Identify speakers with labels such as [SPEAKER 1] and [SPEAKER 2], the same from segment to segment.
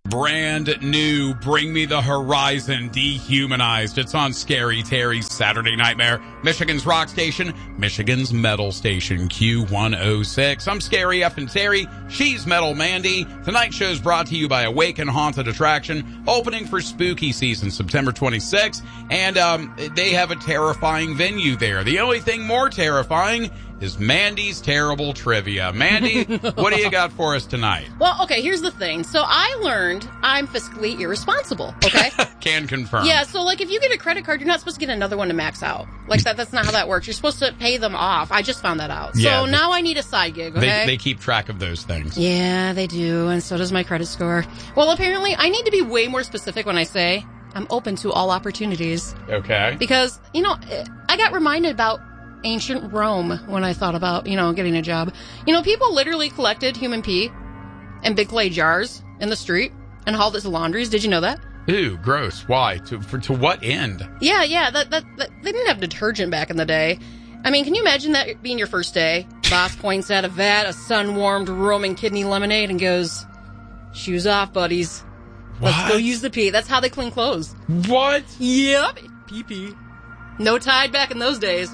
[SPEAKER 1] Brand new, Bring Me the Horizon, Dehumanized. It's on Scary Terry's Saturday Nightmare, Michigan's rock station, Michigan's metal station, Q106. I'm Scary F and Terry. She's Metal Mandy. Tonight's show's brought to you by Awaken Haunted Attraction, opening for spooky season September 26th. And they have a terrifying venue there. The only thing more terrifying is Mandy's terrible trivia. Mandy, what do you got for us tonight?
[SPEAKER 2] Well, okay, here's the thing. So I learned I'm fiscally irresponsible, okay?
[SPEAKER 1] Can confirm.
[SPEAKER 2] Yeah, so like if you get a credit card, you're not supposed to get another one to max out. Like that's not how that works. You're supposed to pay them off. I just found that out. So now I need a side gig, okay?
[SPEAKER 1] They keep track of those things.
[SPEAKER 2] Yeah, they do, and so does my credit score. Well, apparently I need to be way more specific when I say I'm open to all opportunities.
[SPEAKER 1] Okay.
[SPEAKER 2] Because, I got reminded about ancient Rome when I thought about, getting a job. People literally collected human pee in big clay jars in the street and hauled it to laundries. Did you know that?
[SPEAKER 1] Ooh, gross. Why? To what end?
[SPEAKER 2] Yeah. That they didn't have detergent back in the day. I mean, can you imagine that being your first day? Boss points at a vat of sun-warmed Roman kidney lemonade and goes, "Shoes off, buddies. Let's go use the pee." That's how they clean clothes.
[SPEAKER 1] What?
[SPEAKER 2] Yep. Pee. No Tide back in those days.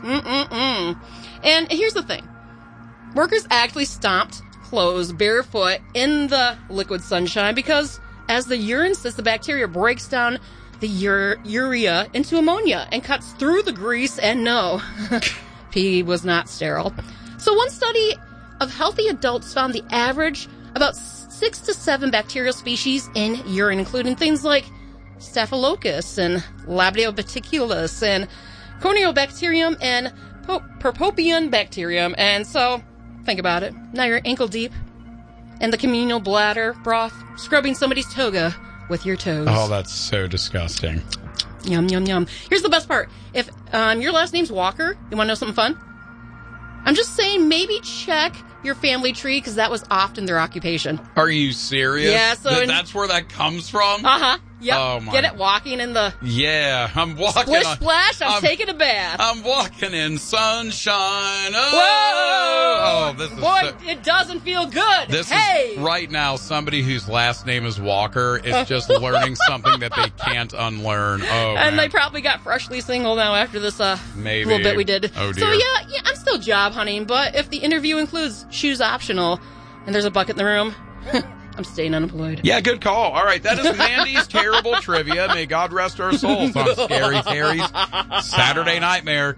[SPEAKER 2] And here's the thing. Workers actually stomped clothes barefoot in the liquid sunshine because as the urine sits, the bacteria breaks down the urea into ammonia and cuts through the grease, and no, pee was not sterile. So one study of healthy adults found the average about 6 to 7 bacterial species in urine, including things like Staphylococcus and Lactobacillus and Corneobacterium and Perpopian bacterium. And so, think about it. Now you're ankle deep in the communal bladder broth, scrubbing somebody's toga with your toes.
[SPEAKER 1] Oh, that's so disgusting.
[SPEAKER 2] Yum, yum, yum. Here's the best part. If your last name's Walker, you want to know something fun? I'm just saying maybe check your family tree because that was often their occupation.
[SPEAKER 1] Are you serious?
[SPEAKER 2] Yeah, so...
[SPEAKER 1] That's where that comes from?
[SPEAKER 2] Uh-huh. Yep.
[SPEAKER 1] Oh, my.
[SPEAKER 2] Get it walking in the...
[SPEAKER 1] Yeah, I'm walking...
[SPEAKER 2] Splish, splash, I'm taking a bath.
[SPEAKER 1] I'm walking in sunshine. Oh!
[SPEAKER 2] Whoa!
[SPEAKER 1] Oh, this is
[SPEAKER 2] Boy, it doesn't feel good.
[SPEAKER 1] This is, right now, somebody whose last name is Walker is just learning something that they can't unlearn. Oh,
[SPEAKER 2] and
[SPEAKER 1] man.
[SPEAKER 2] they probably got freshly single now after this
[SPEAKER 1] Maybe.
[SPEAKER 2] little bit we did.
[SPEAKER 1] Oh, dear.
[SPEAKER 2] So, yeah, I'm still job hunting, but if the interview includes shoes optional and there's a bucket in the room... I'm staying unemployed.
[SPEAKER 1] Yeah, good call. All right, that is Mandy's terrible trivia. May God rest our souls on Scary Terry's Saturday Nightmare,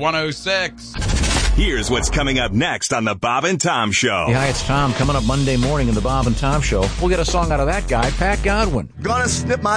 [SPEAKER 1] Q106.
[SPEAKER 3] Here's what's coming up next on The Bob and Tom Show.
[SPEAKER 4] Yeah, hi, it's Tom. Coming up Monday morning in The Bob and Tom Show, we'll get a song out of that guy, Pat Godwin.
[SPEAKER 5] Gonna snip my